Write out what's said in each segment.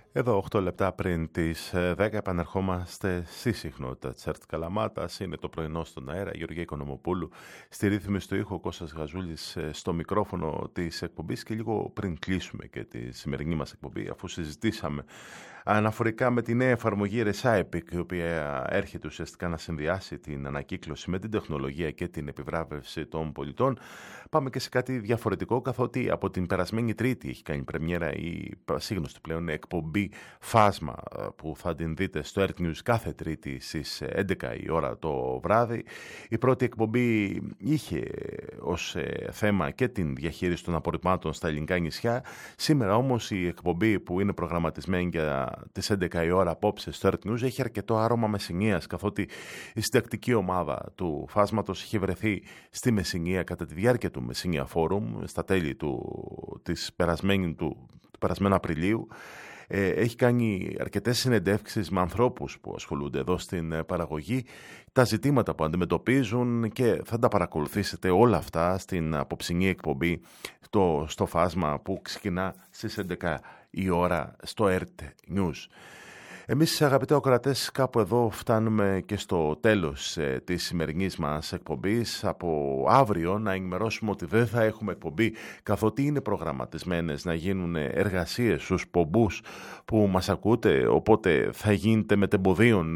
Εδώ 8 λεπτά πριν τις 10 επανερχόμαστε στη συχνότητα της ΕΡΤ Καλαμάτας. Είναι το πρωινό στον αέρα, Γεωργία Οικονομοπούλου στη ρύθμιση του ήχου, Κώστας Γαζούλης στο μικρόφωνο της εκπομπής. Και λίγο πριν κλείσουμε και τη σημερινή μας εκπομπή, αφού συζητήσαμε αναφορικά με τη νέα εφαρμογή ResAepic, η οποία έρχεται ουσιαστικά να συνδυάσει την ανακύκλωση με την τεχνολογία και την επιβράβευση των πολιτών, πάμε και σε κάτι διαφορετικό, καθότι από την περασμένη Τρίτη έχει κάνει πρεμιέρα η πασίγνωστη πλέον εκπομπή Φάσμα, που θα την δείτε στο Earth News κάθε Τρίτη στις 11 η ώρα το βράδυ. Η πρώτη εκπομπή είχε ως θέμα και την διαχείριση των απορριμμάτων στα ελληνικά νησιά. Σήμερα όμως η εκπομπή που είναι προγραμματισμένη για τις 11 η ώρα απόψε στο Earth News έχει αρκετό άρωμα Μεσσηνίας, καθότι η συντακτική ομάδα του Φάσματος είχε βρεθεί στη Μεσσηνία κατά τη διάρκεια του Μεσσηνία Φόρουμ στα τέλη του περασμένου Απριλίου. Έχει κάνει αρκετές συνεντεύξεις με ανθρώπους που ασχολούνται εδώ στην παραγωγή, τα ζητήματα που αντιμετωπίζουν, και θα τα παρακολουθήσετε όλα αυτά στην απόψινή εκπομπή στο Φάσμα που ξεκινά στις 11 η ώρα στο Earth News. Εμείς, αγαπητοί ακροατές, κάπου εδώ φτάνουμε και στο τέλος της σημερινής μας εκπομπής. Από αύριο να ενημερώσουμε ότι δεν θα έχουμε εκπομπή, καθότι είναι προγραμματισμένες να γίνουν εργασίες στους πομπούς που μας ακούτε, οπότε θα γίνεται μετεμποδίων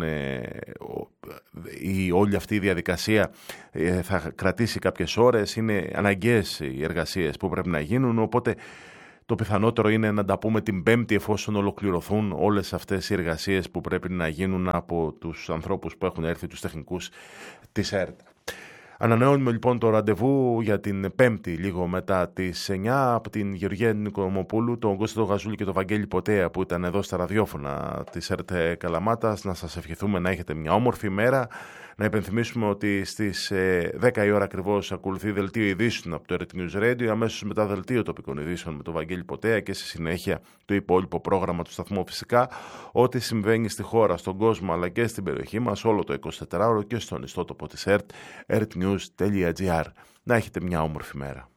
όλη αυτή η διαδικασία, θα κρατήσει κάποιες ώρες, είναι αναγκαίες οι εργασίες που πρέπει να γίνουν, οπότε το πιθανότερο είναι να τα πούμε την Πέμπτη, εφόσον ολοκληρωθούν όλες αυτές οι εργασίες που πρέπει να γίνουν από τους ανθρώπους που έχουν έρθει, τους τεχνικούς της ΕΡΤ. Ανανεώνουμε λοιπόν το ραντεβού για την Πέμπτη, λίγο μετά τις 9, από την Γεωργία Οικονομοπούλου, τον Κώστα Γαζούλη και τον Βαγγέλη Ποτέα που ήταν εδώ στα ραδιόφωνα της ΕΡΤ Καλαμάτας. Να σας ευχηθούμε να έχετε μια όμορφη μέρα. Να υπενθυμίσουμε ότι στις 10 η ώρα ακριβώς ακολουθεί δελτίο ειδήσεων από το Earth News Radio, αμέσως μετά δελτίο τοπικών ειδήσεων με τον Βαγγέλη Ποτέα και στη συνέχεια το υπόλοιπο πρόγραμμα του σταθμού. Φυσικά, ό,τι συμβαίνει στη χώρα, στον κόσμο αλλά και στην περιοχή μας όλο το 24ωρο και στον ιστότοπο της ΕΡΤ, earthnews.gr. Να έχετε μια όμορφη μέρα.